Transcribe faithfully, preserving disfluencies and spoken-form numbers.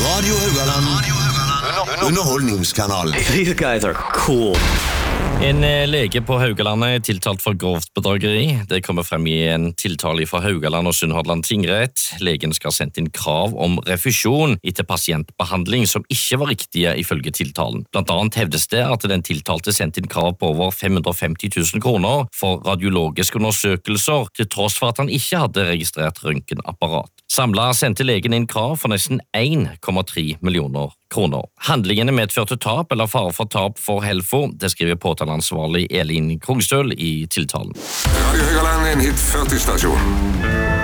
Radio Haugaland. Underholdningskanalen. These guys are cool. En eh, lege på Haugalandet er tiltalt for grovt bedrageri. Det kommer frem i en tiltale fra Haugaland og Sunnhordland tingrett. Legen skal ha sendt inn krav om refusjon etter pasientbehandling som ikke var riktige ifølge tiltalen. Blant annet hevdes det at den tiltalte sendte inn krav på over fem hundre og femti tusen kroner for radiologiske undersøkelser, til tross for at han ikke hadde registrert røntgenapparat. Samlet sendte legen inn krav for nesten en komma tre millioner kroner. Handlingene medførte tap eller fare for tap for Helfo. Det skriver påtaleansvarlig Elin Krogstøl i tiltalen. Radio Haugaland er en hit førti-stasjon.